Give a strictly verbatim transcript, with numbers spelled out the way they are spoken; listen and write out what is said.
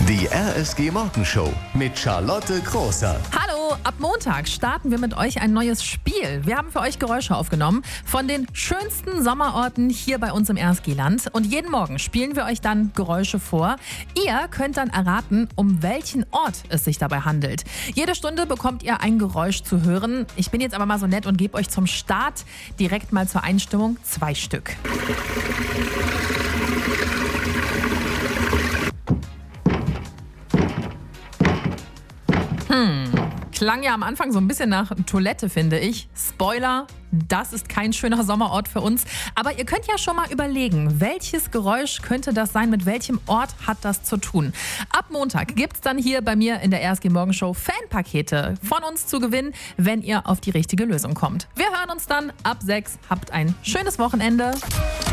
Die R S G-Morgenshow mit Charlotte Großer. Hallo, ab Montag starten wir mit euch ein neues Spiel. Wir haben für euch Geräusche aufgenommen von den schönsten Sommerorten hier bei uns im R S G-Land. Und jeden Morgen spielen wir euch dann Geräusche vor. Ihr könnt dann erraten, um welchen Ort es sich dabei handelt. Jede Stunde bekommt ihr ein Geräusch zu hören. Ich bin jetzt aber mal so nett und gebe euch zum Start direkt mal zur Einstimmung zwei Stück. Hm, klang ja am Anfang so ein bisschen nach Toilette, finde ich. Spoiler, das ist kein schöner Sommerort für uns. Aber ihr könnt ja schon mal überlegen, welches Geräusch könnte das sein, mit welchem Ort hat das zu tun. Ab Montag gibt es dann hier bei mir in der R S G-Morgenshow Fanpakete von uns zu gewinnen, wenn ihr auf die richtige Lösung kommt. Wir hören uns dann ab sechs. Habt ein schönes Wochenende.